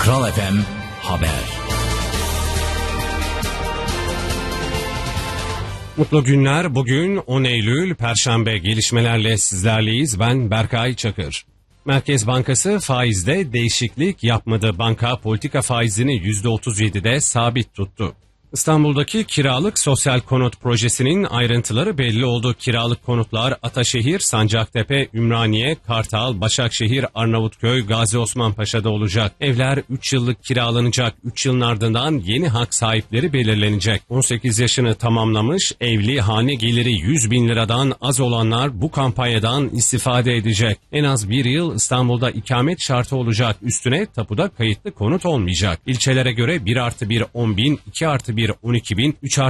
Kral FM Haber. Mutlu günler. Bugün 10 Eylül Perşembe, gelişmelerle sizlerleyiz. Ben Berkay Çakır. Merkez Bankası faizde değişiklik yapmadı. Banka politika faizini %37'de sabit tuttu. İstanbul'daki kiralık sosyal konut projesinin ayrıntıları belli oldu. Kiralık konutlar Ataşehir, Sancaktepe, Ümraniye, Kartal, Başakşehir, Arnavutköy, Gazi Osman Paşa'da olacak. Evler 3 yıllık kiralanacak. 3 yılın ardından yeni hak sahipleri belirlenecek. 18 yaşını tamamlamış, evli, hane geliri 100 bin liradan az olanlar bu kampanyadan istifade edecek. En az bir yıl İstanbul'da ikamet şartı olacak. Üstüne tapuda kayıtlı konut olmayacak. İlçelere göre 1+1 10 bin, 2+1 12 bin, 3+1